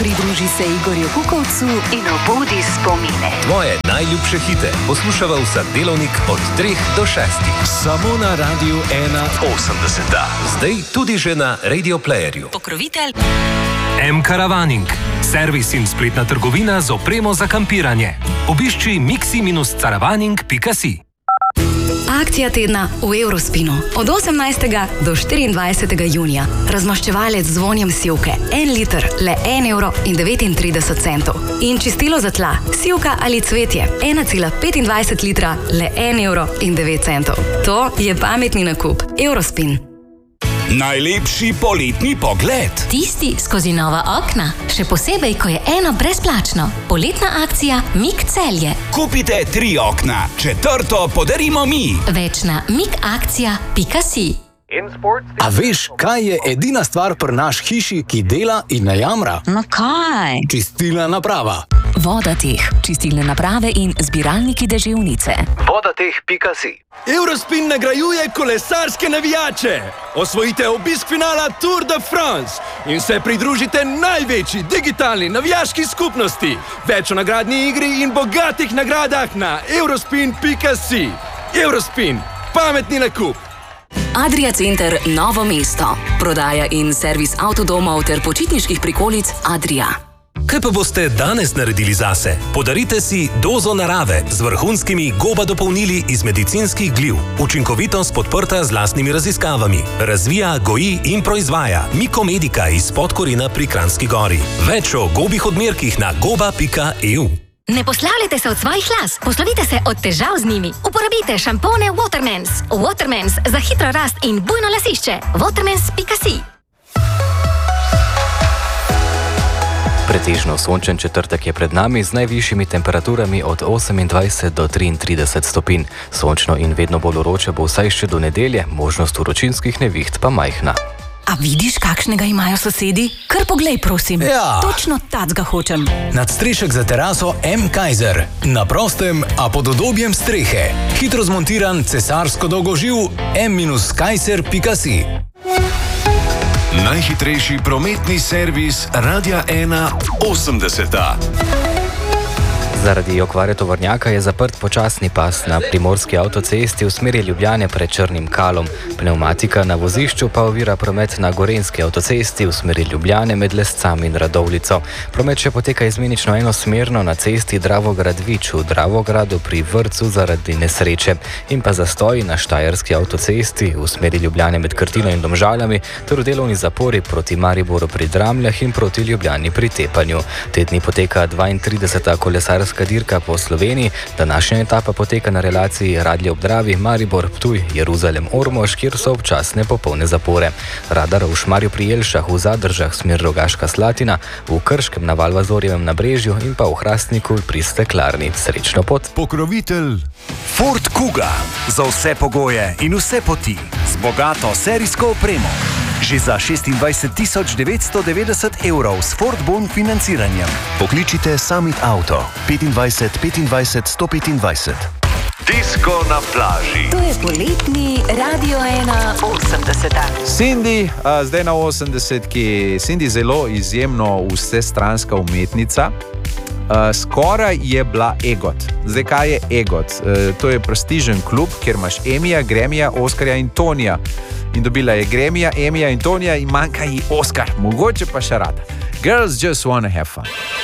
Pridruži se Igorju Kukovcu in obudi spomine. Tvoje najljubše hite poslušava vsak delovnik od 3 do 6. Samo na Radiu 81. Zdaj tudi že na Radio Playerju. Pokrovitelj M-Caravaning. Servis in spletna trgovina z opremo za kampiranje. Obišči mixi-caravaning.si. Akcija tedna v Eurospinu. Od 18. do 24. junija. Razmaščevalec z vonjem sivke. 1 liter, le 1,39 €. In čistilo za tla, sivka ali cvetje. 1,25 litra, le 1,09 €. To je pametni nakup. Eurospin. Najlepši poletni pogled. Tisti skozi nova okna. Še posebej, ko je eno brezplačno. Poletna akcija Mik Celje. Kupite 3 okna, 4. podarimo mi. Več na mikakcija.si. A veš, kaj je edina stvar pri naš hiši, ki dela in ne jamra? No kaj? Čistilna naprava. Vodateh, čistilne naprave in zbiralniki deževnice. Vodateh.si. Eurospin nagrajuje kolesarske navijače. Osvojite obisk finala Tour de France in se pridružite največji digitalni navijaški skupnosti. Več o nagradni igri in bogatih nagradah na eurospin.si. Eurospin, pametni nakup. Adria Center Novo mesto. Prodaja in servis avtodomov ter počitniških prikolic Adria. Kaj pa boste danes naredili zase? Podarite si dozo narave z vrhunskimi goba dopolnili iz medicinskih gliv. Učinkovitost podprta z lastnimi raziskavami. Razvija, goji in proizvaja Mikomedika iz Podkorina pri Kranjski Gori. Več o gobih odmerkih na goba.eu. Ne poslavljajte se od svojih las, poslovite se od težav z njimi. Uporabite šampone Watermans. Watermans za hitro rast in bujno lasišče. Watermans.si. Pretežno sončen četrtek je pred nami z najvišjimi temperaturami od 28 do 33 stopinj. Sončno in vedno bolj vroče bo vsaj še do nedelje, možnost vročinskih neviht pa majhna. A vidiš, kakšnega imajo sosedi? Kar poglej, prosim. Ja. Točno tacga hočem. Nadstrešek za teraso M. Kaiser. Na prostem, a pod udobjem strehe. Hitro zmontiran cesarsko dolgoživ m-kaiser.si. Najhitrejši prometni servis Radia 81. Zaradi okvare tovornjaka je zaprt počasni pas na primorski avtocesti v smeri Ljubljane pred Črnim Kalom. Pnevmatika na vozišču pa ovira promet na gorenjski avtocesti v smeri Ljubljane med Lescami in Radovljico. Promet še poteka izmenično enosmerno na cesti Dravograd-Vič v Dravogradu pri Vrcu zaradi nesreče in pa zastoji na štajerski avtocesti v smeri Ljubljane med Krtino in Domžaljami ter v delovni zapori proti Mariboru pri Dramljah in proti Ljubljani pri Tepanju. Te dni poteka 32. kolesarska dirka po Sloveniji. Današnja etapa poteka na relaciji Radlje ob Dravi, Maribor, Ptuj, Jeruzalem, Ormož, kjer so občasne popolne zapore. Radar v Šmarju pri Jelšah, v Zadržah smer Rogaška Slatina, v Krškem na Valvazorjevem nabrežju in pa v Hrastniku pri Steklarni. Srečno pot! Pokrovitelj Ford Kuga. Za vse pogoje in vse poti. Z bogato serijsko opremo. Že za 26.990 € s Ford Bon financiranjem. Pokličite Summit Auto 25 25 125. Disko na plaži. To je poletni Radio 81. Cindy, zdaj na 80-ki. Cindy zelo izjemno vsestranska umetnica. Skoraj je bila EGOT. Zdaj, kaj je EGOT? To je prestižen klub, kjer imaš Emija, Gramija, Oskarja in Tonija. In dobila je Gramija, Emija in Tonija in manjka ji Oskar. Mogoče pa še rada. Girls just wanna have fun.